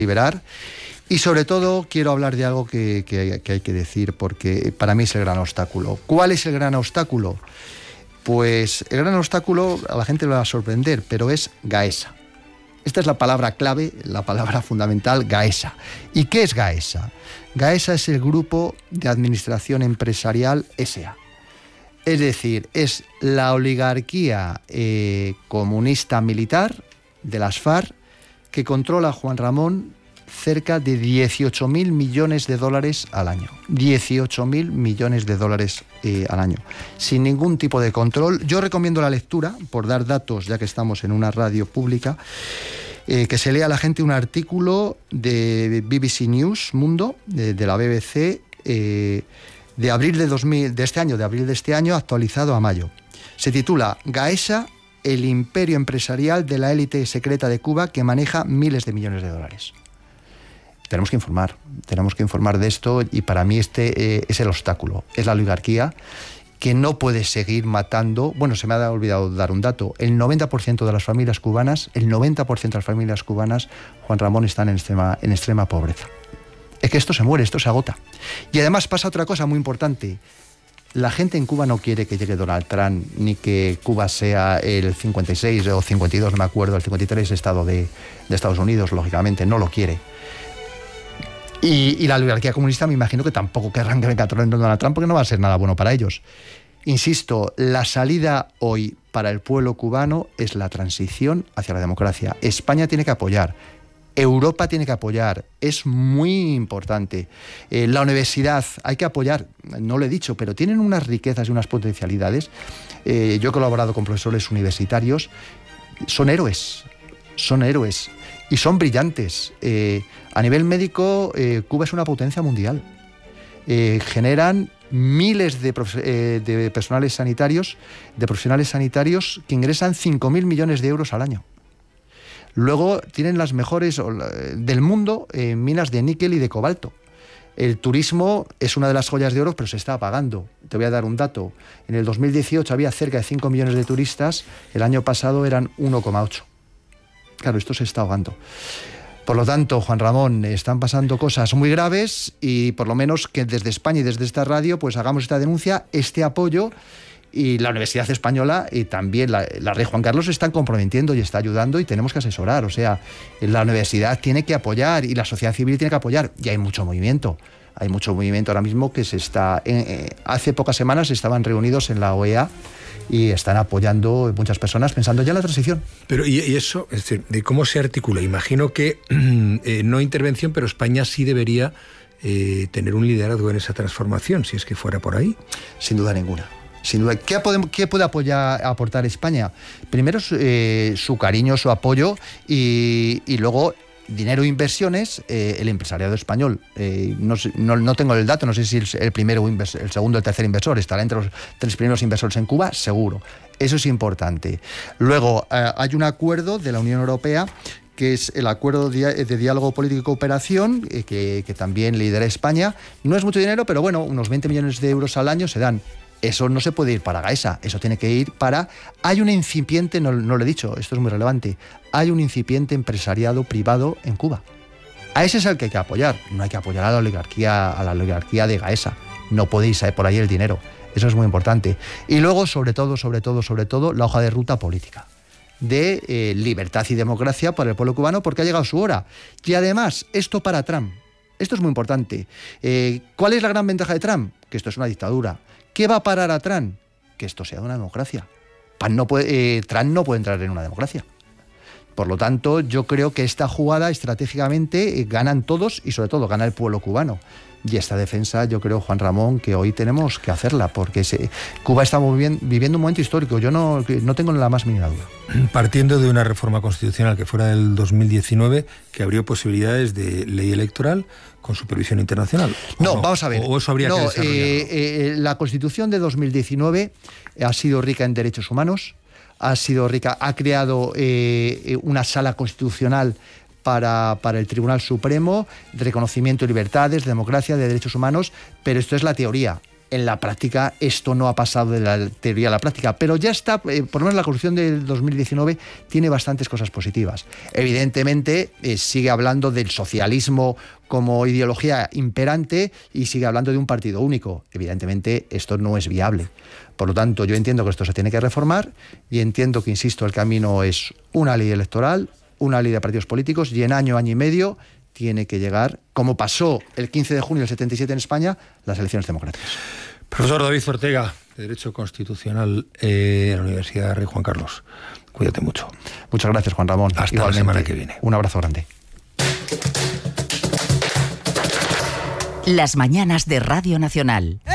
liberar. Y sobre todo quiero hablar de algo que hay que decir, porque para mí es el gran obstáculo. ¿Cuál es el gran obstáculo? Pues el gran obstáculo a la gente le va a sorprender, pero es Gaesa. Esta es la palabra clave, la palabra fundamental, Gaesa. ¿Y qué es Gaesa? Gaesa es el Grupo de Administración Empresarial S.A. Es decir, es la oligarquía comunista militar de las FARC que controla Juan Ramón cerca de 18.000 millones de dólares al año. 18.000 millones de dólares al año. Sin ningún tipo de control. Yo recomiendo la lectura, por dar datos, ya que estamos en una radio pública, que se lea a la gente un artículo de BBC News Mundo, de la BBC, de abril de este año, actualizado a mayo. Se titula Gaesa, el imperio empresarial de la élite secreta de Cuba que maneja miles de millones de dólares. Tenemos que informar de esto, y para mí este es el obstáculo, es la oligarquía que no puede seguir matando. Bueno, se me ha olvidado dar un dato, el 90% de las familias cubanas, Juan Ramón, están en extrema pobreza. Es que esto se muere, esto se agota. Y además pasa otra cosa muy importante. La gente en Cuba no quiere que llegue Donald Trump, ni que Cuba sea el 56 o 52, no me acuerdo, el 53 estado de Estados Unidos, lógicamente, no lo quiere. Y la oligarquía comunista me imagino que tampoco querrán que venga Donald Trump, porque no va a ser nada bueno para ellos. Insisto, la salida hoy para el pueblo cubano es la transición hacia la democracia. España tiene que apoyar, Europa tiene que apoyar, es muy importante. La universidad hay que apoyar, no lo he dicho, pero tienen unas riquezas y unas potencialidades. Yo he colaborado con profesores universitarios, son héroes. Y son brillantes. A nivel médico, Cuba es una potencia mundial. Generan miles de profesionales sanitarios que ingresan 5.000 millones de euros al año. Luego tienen las mejores del mundo minas de níquel y de cobalto. El turismo es una de las joyas de oro, pero se está apagando. Te voy a dar un dato. En el 2018 había cerca de 5 millones de turistas, el año pasado eran 1,8. Claro, esto se está ahogando. Por lo tanto, Juan Ramón, están pasando cosas muy graves, y por lo menos que desde España y desde esta radio pues hagamos esta denuncia, este apoyo, y la Universidad Española y también la Rey Juan Carlos se están comprometiendo y está ayudando, y tenemos que asesorar. O sea, la universidad tiene que apoyar y la sociedad civil tiene que apoyar, y hay mucho movimiento. Hay mucho movimiento ahora mismo que se está... hace pocas semanas estaban reunidos en la OEA y están apoyando muchas personas pensando ya en la transición. Pero y eso, es decir, ¿de cómo se articula? Imagino que no intervención, pero España sí debería tener un liderazgo en esa transformación, si es que fuera por ahí. Sin duda ninguna. Sin duda. ¿Qué puede aportar España? Primero su cariño, su apoyo, y luego dinero e inversiones, el empresariado español. No tengo el dato, no sé si el primero, el segundo o el tercer inversor estará entre los 3 primeros inversores en Cuba, seguro. Eso es importante. Luego, hay un acuerdo de la Unión Europea, que es el Acuerdo de Diálogo Político y Cooperación, que también lidera España. No es mucho dinero, pero bueno, unos 20 millones de euros al año se dan. Eso no se puede ir para Gaesa, eso tiene que ir para... Hay un incipiente, no lo he dicho, esto es muy relevante, hay un incipiente empresariado privado en Cuba. A ese es el que hay que apoyar, no hay que apoyar a la oligarquía de Gaesa. No podéis saber por ahí el dinero, eso es muy importante. Y luego, sobre todo, la hoja de ruta política de libertad y democracia para el pueblo cubano, porque ha llegado su hora. Y además, esto para Trump, esto es muy importante. ¿Cuál es la gran ventaja de Trump? Que esto es una dictadura. ¿Qué va a parar a Trump? Que esto sea una democracia. Trump no puede entrar en una democracia. Por lo tanto, yo creo que esta jugada estratégicamente ganan todos, y sobre todo gana el pueblo cubano. Y esta defensa, yo creo, Juan Ramón, que hoy tenemos que hacerla, porque Cuba está viviendo un momento histórico. Yo no tengo la más mínima duda. Partiendo de una reforma constitucional que fuera del 2019, que abrió posibilidades de ley electoral con supervisión internacional. No, vamos a ver. ¿O eso habría que desarrollarlo? La Constitución de 2019 ha sido rica en derechos humanos, ha creado una sala constitucional para el Tribunal Supremo, de reconocimiento de libertades, de democracia, de derechos humanos, pero esto es la teoría. en la práctica esto no ha pasado de la teoría a la práctica, pero ya está, por lo menos la Constitución del 2019 tiene bastantes cosas positivas. Evidentemente sigue hablando del socialismo como ideología imperante y sigue hablando de un partido único. Evidentemente esto no es viable. Por lo tanto, yo entiendo que esto se tiene que reformar y entiendo que, insisto, el camino es una ley electoral, una ley de partidos políticos y en año y medio tiene que llegar, como pasó el 15 de junio del 77 en España, las elecciones democráticas. Profesor David Ortega, de Derecho Constitucional en la Universidad Rey Juan Carlos. Cuídate mucho. Muchas gracias, Juan Ramón. Hasta igualmente, la semana que viene. Un abrazo grande. Las mañanas de Radio Nacional.